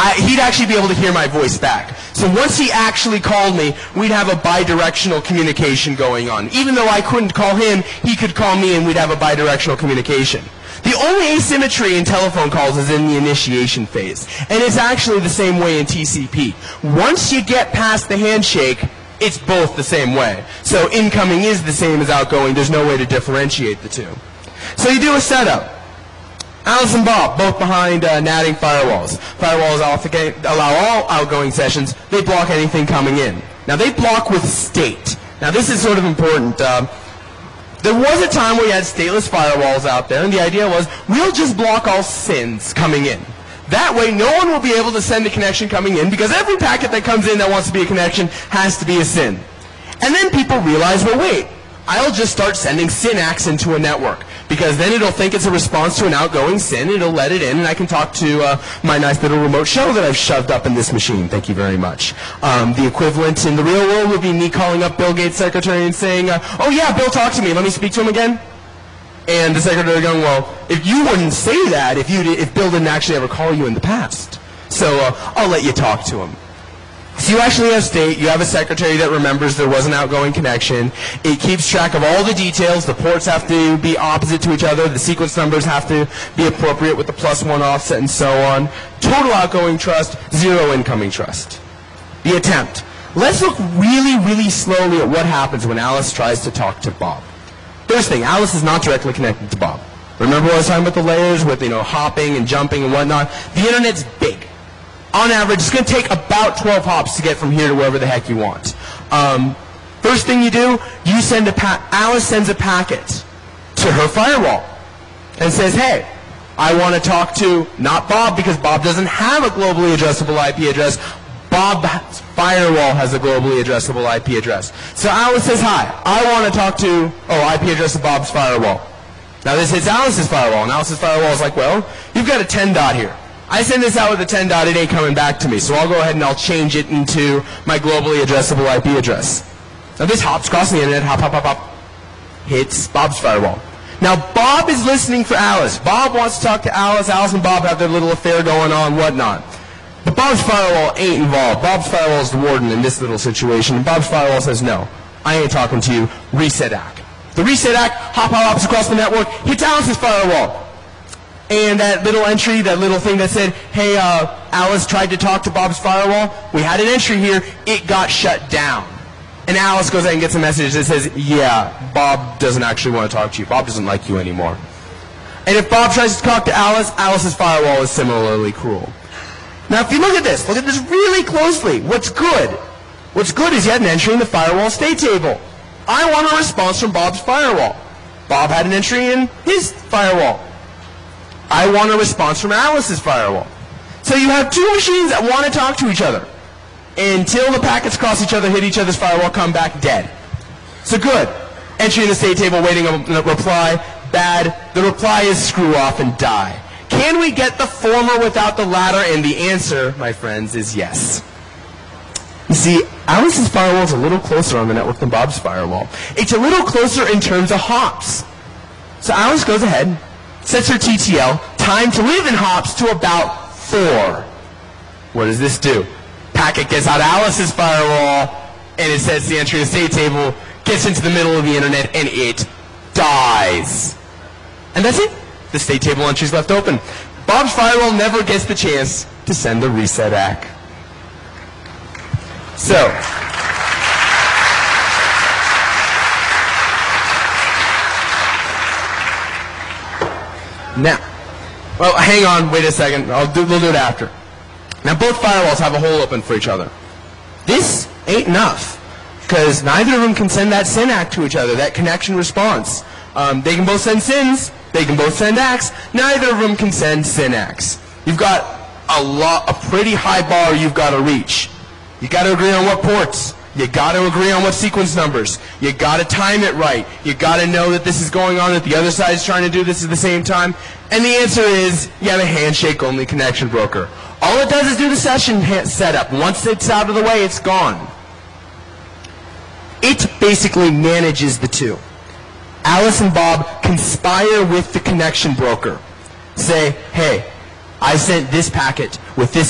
he'd actually be able to hear my voice back. So once he actually called me, we'd have a bidirectional communication going on. Even though I couldn't call him, he could call me and we'd have a bidirectional communication. The only asymmetry in telephone calls is in the initiation phase. And it's actually the same way in TCP. Once you get past the handshake, it's both the same way. So incoming is the same as outgoing. There's no way to differentiate the two. So you do a setup. Alice and Bob, both behind natting firewalls. Firewalls allow all outgoing sessions. They block anything coming in. Now, they block with state. Now, this is sort of important. There was a time where you had stateless firewalls out there, and the idea was, we'll just block all SYNs coming in. That way, no one will be able to send a connection coming in, because every packet that comes in that wants to be a connection has to be a SYN. And then people realize, well, wait, I'll just start sending SYN-ACKs into a network, because then it'll think it's a response to an outgoing SYN, it'll let it in, and I can talk to my nice little remote show that I've shoved up in this machine. Thank you very much. The equivalent in the real world would be me calling up Bill Gates' secretary and saying, oh yeah, Bill, talk to me. Let me speak to him again. And the secretary going, well, if you wouldn't say that if Bill didn't actually ever call you in the past. So I'll let you talk to him. So you actually have state, you have a secretary that remembers there was an outgoing connection. It keeps track of all the details. The ports have to be opposite to each other. The sequence numbers have to be appropriate with the +1 offset and so on. Total outgoing trust, zero incoming trust. The attempt. Let's look really, really slowly at what happens when Alice tries to talk to Bob. First thing, Alice is not directly connected to Bob. Remember what I was talking about the layers with, hopping and jumping and whatnot? The internet's big. On average, it's going to take about 12 hops to get from here to wherever the heck you want. First thing you do, you send Alice sends a packet to her firewall and says, hey, I want to talk to, not Bob, because Bob doesn't have a globally addressable IP address. Bob's firewall has a globally addressable IP address. So Alice says, hi, I want to talk to, IP address of Bob's firewall. Now this hits Alice's firewall, and Alice's firewall is like, well, you've got a 10 dot here. I send this out with a 10 dot, it ain't coming back to me. So I'll go ahead and I'll change it into my globally addressable IP address. Now this hops across the internet, hop, hop, hop, hop, hits Bob's firewall. Now Bob is listening for Alice. Bob wants to talk to Alice. Alice and Bob have their little affair going on, whatnot. But Bob's firewall ain't involved. Bob's firewall is the warden in this little situation. And Bob's firewall says, no, I ain't talking to you. Reset ACK. The reset ACK hops across the network, hits Alice's firewall. And that little entry, that little thing that said, hey, Alice tried to talk to Bob's firewall. We had an entry here. It got shut down. And Alice goes out and gets a message that says, yeah, Bob doesn't actually want to talk to you. Bob doesn't like you anymore. And if Bob tries to talk to Alice, Alice's firewall is similarly cruel. Now, if you look at this really closely. What's good? What's good is you had an entry in the firewall state table. I want a response from Bob's firewall. Bob had an entry in his firewall. I want a response from Alice's firewall. So you have two machines that want to talk to each other until the packets cross each other, hit each other's firewall, come back dead. So good. Entry in the state table, waiting on a reply. Bad. The reply is screw off and die. Can we get the former without the latter? And the answer, my friends, is yes. You see, Alice's firewall is a little closer on the network than Bob's firewall. It's a little closer in terms of hops. So Alice goes ahead, sets her TTL, time to live in hops, to about 4. What does this do? Packet gets out Alice's firewall, and it sets the entry in the state table, gets into the middle of the internet, and it dies. And that's it. The state table entry is left open. Bob's firewall never gets the chance to send the reset ACK. So, now, well, hang on, wait a second. We'll do it after. Now, both firewalls have a hole open for each other. This ain't enough, because neither of them can send that SYN ACK to each other, that connection response. They can both send SYNs. They can both send ACKs. Neither of them can send SYN ACKs. You've got a pretty high bar you've got to reach. You got to agree on what ports. You got to agree on what sequence numbers. You got to time it right. You got to know that this is going on, that the other side is trying to do this at the same time. And the answer is, you have a handshake-only connection broker. All it does is do the session setup. Once it's out of the way, it's gone. It basically manages the two. Alice and Bob conspire with the connection broker. Say, hey, I sent this packet with this